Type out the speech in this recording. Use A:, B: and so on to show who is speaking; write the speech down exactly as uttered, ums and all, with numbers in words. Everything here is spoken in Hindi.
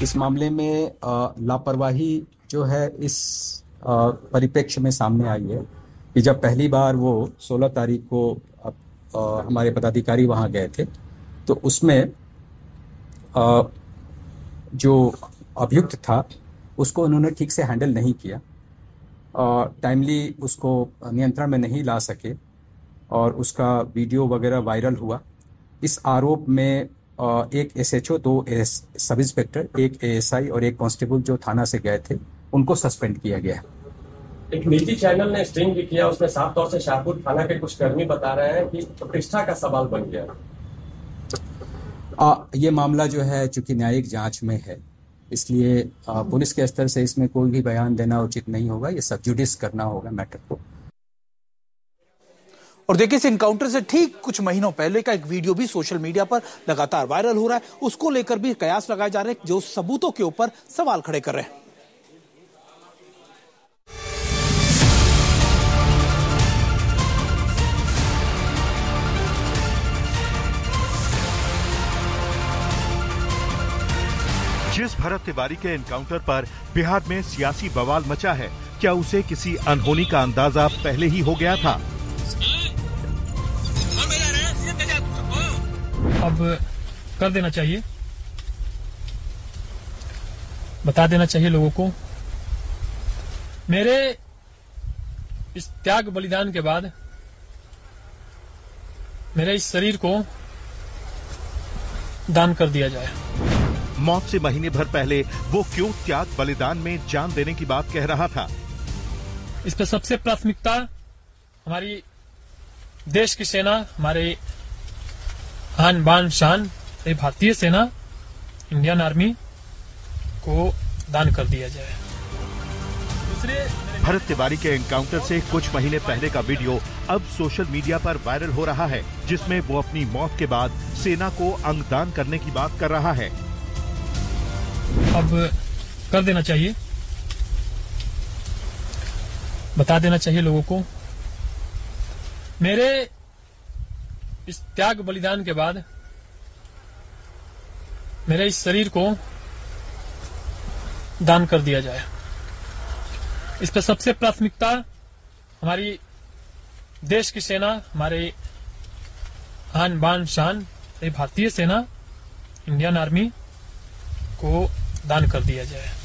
A: इस मामले में लापरवाही जो है इस परिप्रेक्ष्य में सामने आई है कि जब पहली बार वो सोलह तारीख को आ, हमारे पदाधिकारी वहाँ गए थे तो उसमें आ, जो अभियुक्त था उसको उन्होंने ठीक से हैंडल नहीं किया और टाइमली उसको नियंत्रण में नहीं ला सके और उसका वीडियो वगैरह वायरल हुआ। इस आरोप में एक एसएचओ, दो सब इंस्पेक्टर, एक एएसआई और एक कांस्टेबल जो थाना से गए थे उनको सस्पेंड किया गया है।
B: एक निजी चैनल ने स्ट्रिंग भी किया, उसमें साफ तौर से शाहपुर थाना के कुछ कर्मी बता रहे हैं कि प्रतिष्ठा का सवाल बन गया।
A: आ, ये मामला जो है चूंकि न्यायिक जांच में है इसलिए आ, पुलिस के स्तर से इसमें कोई भी बयान देना उचित नहीं होगा। ये सब जुडिस करना होगा मैटर को।
C: और देखिए, इस इनकाउंटर से ठीक कुछ महीनों पहले का एक वीडियो भी सोशल मीडिया पर लगातार वायरल हो रहा है। उसको लेकर भी कयास लगाए जा रहे हैं जो सबूतों के ऊपर सवाल खड़े कर रहे हैं।
D: जिस भरत तिवारी के एनकाउंटर पर बिहार में सियासी बवाल मचा है, क्या उसे किसी अनहोनी का अंदाजा पहले ही हो गया था?
E: अब कर देना चाहिए, बता देना चाहिए लोगों को। मेरे इस त्याग बलिदान के बाद मेरे इस शरीर को दान कर दिया जाए।
D: मौत से महीने भर पहले वो क्यों त्याग बलिदान में जान देने की बात कह रहा था?
E: इस पर सबसे प्राथमिकता हमारी देश की सेना, हमारे आन बान शान भारतीय सेना, इंडियन आर्मी को दान कर दिया जाए। दूसरे
D: भरत तिवारी के एनकाउंटर से कुछ महीने पहले का वीडियो अब सोशल मीडिया पर वायरल हो रहा है, जिसमें वो अपनी मौत के बाद सेना को अंगदान करने की बात कर रहा है।
E: अब कर देना चाहिए, बता देना चाहिए लोगों को। मेरे इस त्याग बलिदान के बाद मेरे इस शरीर को दान कर दिया जाए। इस पर सबसे प्राथमिकता हमारी देश की सेना, हमारे आन बान शान भारतीय सेना, इंडियन आर्मी को दान कर दिया जाए।